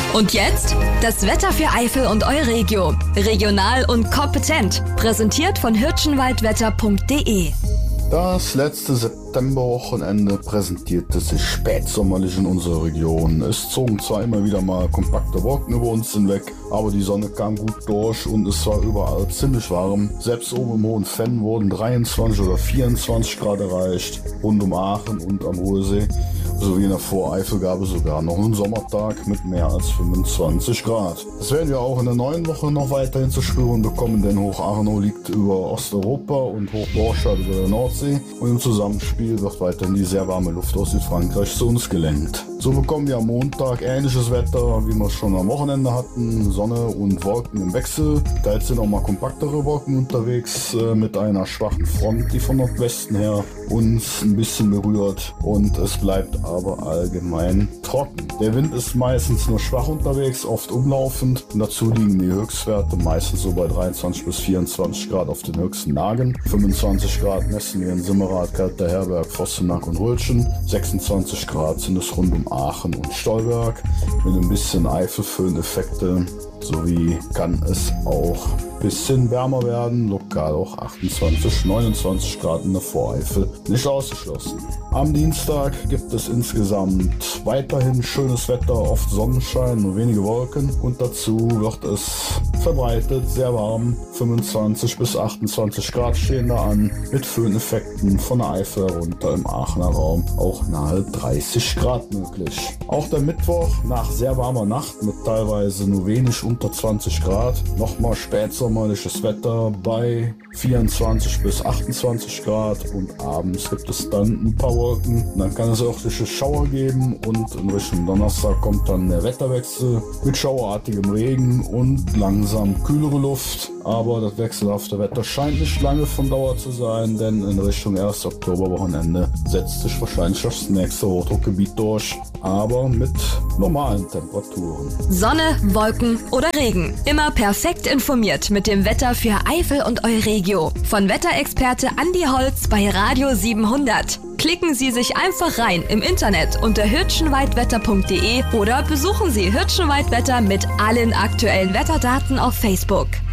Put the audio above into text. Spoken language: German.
Und jetzt das Wetter für Eifel und Euregio. Regional und kompetent. Präsentiert von hirschenwaldwetter.de. Das letzte Septemberwochenende präsentierte sich spätsommerlich in unserer Region. Es zogen zwar immer wieder mal kompakte Wolken über uns hinweg, aber die Sonne kam gut durch und es war überall ziemlich warm. Selbst oben im Hohen Fenn wurden 23 oder 24 Grad erreicht, rund um Aachen und am Ruhrsee. Sowie in der Voreifel gab es sogar noch einen Sommertag mit mehr als 25 Grad. Das werden wir auch in der neuen Woche noch weiterhin zu spüren bekommen, denn Hoch-Arnow liegt über Osteuropa und Hoch-Borstadt über der Nordsee und im Zusammenspiel wird weiterhin die sehr warme Luft aus Südfrankreich zu uns gelenkt. So bekommen wir am Montag ähnliches Wetter, wie wir es schon am Wochenende hatten. Sonne und Wolken im Wechsel. Teils sind auch mal kompaktere Wolken unterwegs mit einer schwachen Front, die von Nordwesten her uns ein bisschen berührt. Und es bleibt aber allgemein trocken. Der Wind ist meistens nur schwach unterwegs, oft umlaufend. Und dazu liegen die Höchstwerte meistens so bei 23 bis 24 Grad auf den höchsten Lagen. 25 Grad messen wir in Simmerath, Kalterherberg, Vossenack und Röltschen. 26 Grad sind es rund um Aachen und Stolberg mit ein bisschen Eifelföhneffekte, sowie kann es auch ein bisschen wärmer werden, lokal auch 28, 29 Grad in der Voreifel, nicht ausgeschlossen. Am Dienstag gibt es insgesamt weiterhin schönes Wetter, oft Sonnenschein, nur wenige Wolken und dazu wird es verbreitet, sehr warm, 25 bis 28 Grad stehen da an, mit Föhneffekten von der Eifel herunter im Aachener Raum auch nahe 30 Grad möglich. Auch der Mittwoch nach sehr warmer Nacht mit teilweise nur wenig unter 20 Grad, nochmal spätsommerliches Wetter bei 24 bis 28 Grad und abends gibt es dann ein paar Wolken. Dann kann es örtliche Schauer geben und in Richtung Donnerstag kommt dann der Wetterwechsel mit schauerartigem Regen und langsam kühlere Luft. Aber das wechselhafte Wetter scheint nicht lange von Dauer zu sein, denn in Richtung 1. Oktoberwochenende setzt sich wahrscheinlich das nächste Hochdruckgebiet durch, aber mit normalen Temperaturen. Sonne, Wolken oder Regen. Immer perfekt informiert mit dem Wetter für Eifel und Euregio. Von Wetterexperte Andi Holz bei Radio 700. Klicken Sie sich einfach rein im Internet unter hirschenwaldwetter.de oder besuchen Sie Hirschenwaldwetter mit allen aktuellen Wetterdaten auf Facebook.